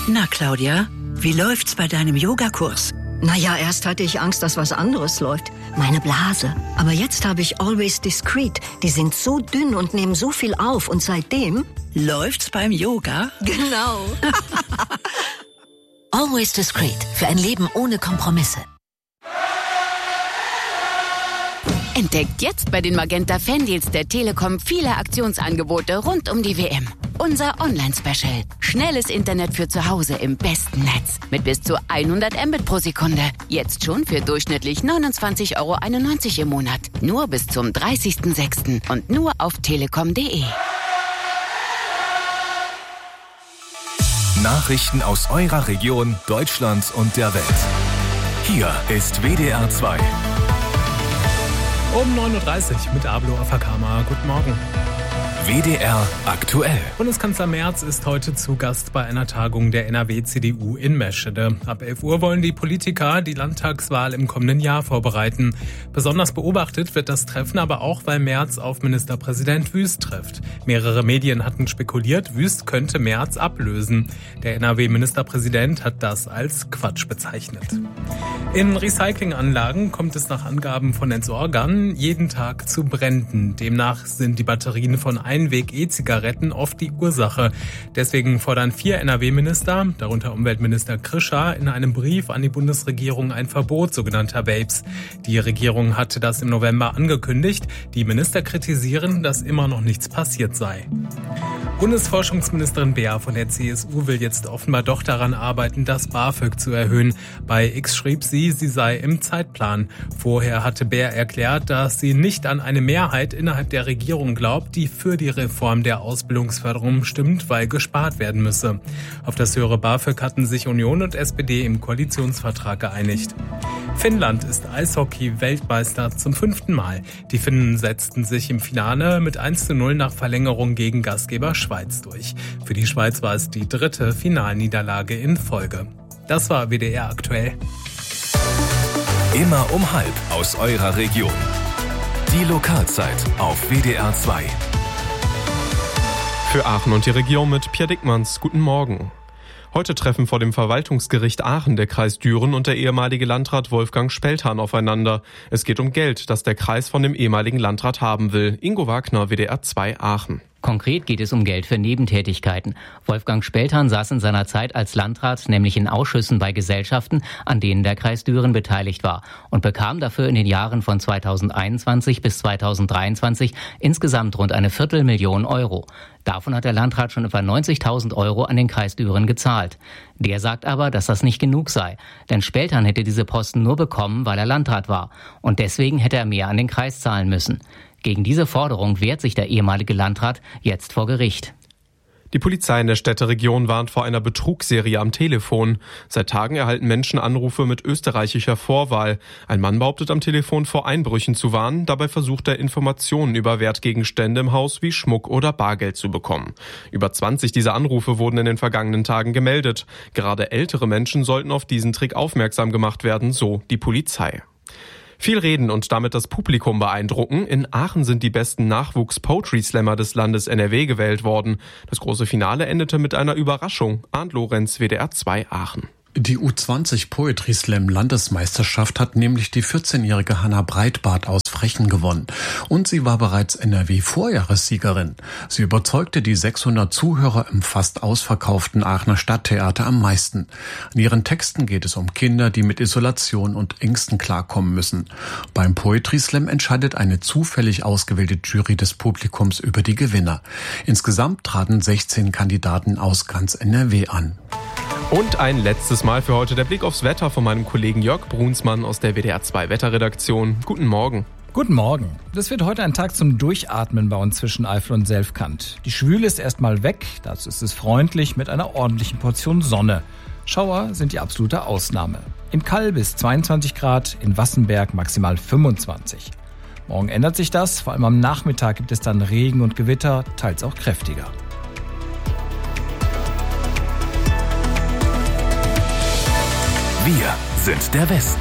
Na, Claudia, wie läuft's bei deinem Yogakurs? Naja, erst hatte ich Angst, dass was anderes läuft. Meine Blase. Aber jetzt habe ich Always Discreet. Die sind so dünn und nehmen so viel auf. Und seitdem... Läuft's beim Yoga? Genau. Always Discreet. Für ein Leben ohne Kompromisse. Entdeckt jetzt bei den Magenta Fandeals der Telekom viele Aktionsangebote rund um die WM. Unser Online-Special. Schnelles Internet für zu Hause im besten Netz. Mit bis zu 100 Mbit pro Sekunde. Jetzt schon für durchschnittlich 29,91 € im Monat. Nur bis zum 30.06. und nur auf telekom.de. Nachrichten aus eurer Region, Deutschland und der Welt. Hier ist WDR 2. Um 9.30 Uhr mit Ablo Afakama. Guten Morgen. WDR aktuell. Bundeskanzler Merz ist heute zu Gast bei einer Tagung der NRW-CDU in Meschede. Ab 11 Uhr wollen die Politiker die Landtagswahl im kommenden Jahr vorbereiten. Besonders beobachtet wird das Treffen aber auch, weil Merz auf Ministerpräsident Wüst trifft. Mehrere Medien hatten spekuliert, Wüst könnte Merz ablösen. Der NRW-Ministerpräsident hat das als Quatsch bezeichnet. In Recyclinganlagen kommt es nach Angaben von Entsorgern jeden Tag zu Bränden. Demnach sind die Batterien von Einweg-E-Zigaretten oft die Ursache. Deswegen fordern 4 NRW-Minister, darunter Umweltminister Krischer, in einem Brief an die Bundesregierung ein Verbot sogenannter Vapes. Die Regierung hatte das im November angekündigt. Die Minister kritisieren, dass immer noch nichts passiert sei. Bundesforschungsministerin Beer von der CSU will jetzt offenbar doch daran arbeiten, das BAföG zu erhöhen. Bei X schrieb sie sei im Zeitplan. Vorher hatte Beer erklärt, dass sie nicht an eine Mehrheit innerhalb der Regierung glaubt, die für die Reform der Ausbildungsförderung stimmt, weil gespart werden müsse. Auf das höhere BAföG hatten sich Union und SPD im Koalitionsvertrag geeinigt. Finnland ist Eishockey-Weltmeister zum 5. Mal. Die Finnen setzten sich im Finale mit 1:0 nach Verlängerung gegen Gastgeber Schweiz durch. Für die Schweiz war es die 3. Finalniederlage in Folge. Das war WDR aktuell. Immer um 12 aus eurer Region. Die Lokalzeit auf WDR 2. Für Aachen und die Region mit Pierre Dickmanns. Guten Morgen. Heute treffen vor dem Verwaltungsgericht Aachen der Kreis Düren und der ehemalige Landrat Wolfgang Spelthan aufeinander. Es geht um Geld, das der Kreis von dem ehemaligen Landrat haben will. Ingo Wagner, WDR 2 Aachen. Konkret geht es um Geld für Nebentätigkeiten. Wolfgang Spelthan saß in seiner Zeit als Landrat nämlich in Ausschüssen bei Gesellschaften, an denen der Kreis Düren beteiligt war und bekam dafür in den Jahren von 2021 bis 2023 insgesamt rund 250.000 €. Davon hat der Landrat schon etwa 90.000 € an den Kreis Düren gezahlt. Der sagt aber, dass das nicht genug sei. Denn Spelthan hätte diese Posten nur bekommen, weil er Landrat war. Und deswegen hätte er mehr an den Kreis zahlen müssen. Gegen diese Forderung wehrt sich der ehemalige Landrat jetzt vor Gericht. Die Polizei in der Städteregion warnt vor einer Betrugsserie am Telefon. Seit Tagen erhalten Menschen Anrufe mit österreichischer Vorwahl. Ein Mann behauptet am Telefon vor Einbrüchen zu warnen. Dabei versucht er Informationen über Wertgegenstände im Haus wie Schmuck oder Bargeld zu bekommen. Über 20 dieser Anrufe wurden in den vergangenen Tagen gemeldet. Gerade ältere Menschen sollten auf diesen Trick aufmerksam gemacht werden, so die Polizei. Viel reden und damit das Publikum beeindrucken. In Aachen sind die besten Nachwuchs-Poetry-Slammer des Landes NRW gewählt worden. Das große Finale endete mit einer Überraschung. Arndt Lorenz, WDR 2 Aachen. Die U20 Poetry Slam Landesmeisterschaft hat nämlich die 14-jährige Hanna Breitbart aus Frechen gewonnen. Und sie war bereits NRW-Vorjahressiegerin. Sie überzeugte die 600 Zuhörer im fast ausverkauften Aachener Stadttheater am meisten. In ihren Texten geht es um Kinder, die mit Isolation und Ängsten klarkommen müssen. Beim Poetry Slam entscheidet eine zufällig ausgewählte Jury des Publikums über die Gewinner. Insgesamt traten 16 Kandidaten aus ganz NRW an. Und ein letztes Mal für heute der Blick aufs Wetter von meinem Kollegen Jörg Brunsmann aus der WDR 2 Wetterredaktion. Guten Morgen. Guten Morgen. Das wird heute ein Tag zum Durchatmen bei uns zwischen Eifel und Selfkant. Die Schwüle ist erstmal weg, dazu ist es freundlich mit einer ordentlichen Portion Sonne. Schauer sind die absolute Ausnahme. In Kall bis 22 Grad, in Wassenberg maximal 25. Morgen ändert sich das, vor allem am Nachmittag gibt es dann Regen und Gewitter, teils auch kräftiger. Wir sind der Westen.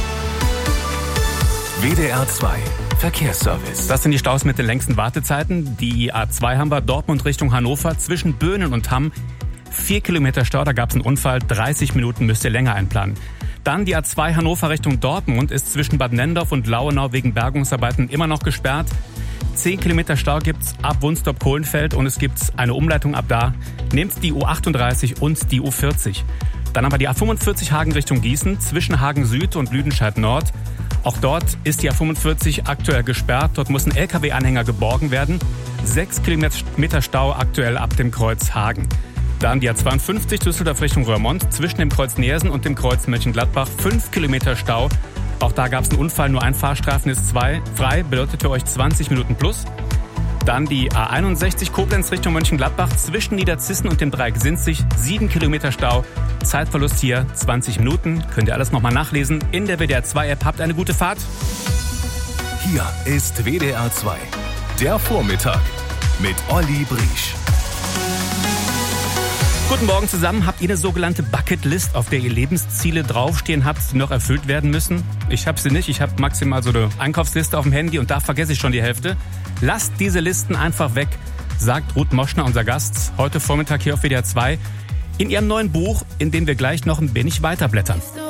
WDR 2 Verkehrsservice. Das sind die Staus mit den längsten Wartezeiten. Die A2 haben wir Dortmund Richtung Hannover zwischen Böhnen und Hamm 4 Kilometer Stau, da gab es einen Unfall, 30 Minuten müsst ihr länger einplanen. Dann die A2 Hannover Richtung Dortmund ist zwischen Bad Nendorf und Lauenau wegen Bergungsarbeiten immer noch gesperrt. 10 Kilometer Stau gibt's ab Wunstorf-Kohlenfeld und es gibt eine Umleitung ab da. Nehmt die U38 und die U40. Dann aber die A45 Hagen Richtung Gießen zwischen Hagen Süd und Lüdenscheid Nord. Auch dort ist die A45 aktuell gesperrt. Dort muss ein LKW-Anhänger geborgen werden. 6 Kilometer Stau aktuell ab dem Kreuz Hagen. Dann die A52 Düsseldorf Richtung Roermond zwischen dem Kreuz Neersen und dem Kreuz Mönchengladbach. 5 Kilometer Stau. Auch da gab es einen Unfall, nur ein Fahrstreifen ist frei, bedeutet für euch 20 Minuten plus. Dann die A61 Koblenz Richtung Mönchengladbach zwischen Niederzissen und dem Dreieck Sinzig. 7 Kilometer Stau. Zeitverlust hier 20 Minuten. Könnt ihr alles nochmal nachlesen in der WDR 2 App. Habt eine gute Fahrt. Hier ist WDR 2. Der Vormittag mit Olli Briesch. Guten Morgen zusammen. Habt ihr eine sogenannte Bucketlist, auf der ihr Lebensziele draufstehen habt, die noch erfüllt werden müssen? Ich habe sie nicht. Ich habe maximal so eine Einkaufsliste auf dem Handy und da vergesse ich schon die Hälfte. Lasst diese Listen einfach weg, sagt Ruth Moschner, unser Gast, heute Vormittag hier auf WDR 2, in ihrem neuen Buch, in dem wir gleich noch ein wenig weiterblättern.